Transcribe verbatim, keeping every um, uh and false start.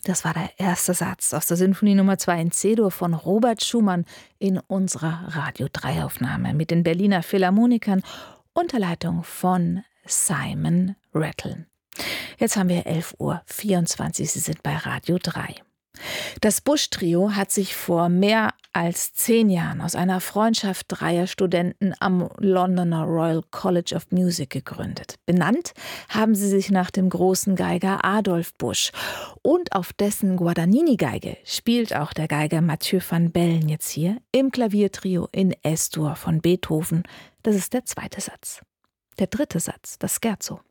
Das war der erste Satz aus der Sinfonie Nummer zwei in C-Dur von Robert Schumann in unserer Radio drei Aufnahme mit den Berliner Philharmonikern unter Leitung von Simon Rattle. Jetzt haben wir elf Uhr vierundzwanzig, Sie sind bei Radio drei. Das Busch-Trio hat sich vor mehr als zehn Jahren aus einer Freundschaft dreier Studenten am Londoner Royal College of Music gegründet. Benannt haben sie sich nach dem großen Geiger Adolf Busch. Und auf dessen Guadagnini-Geige spielt auch der Geiger Mathieu van Bellen jetzt hier im Klaviertrio in Es-Dur von Beethoven. Das ist der zweite Satz. Der dritte Satz, das Scherzo.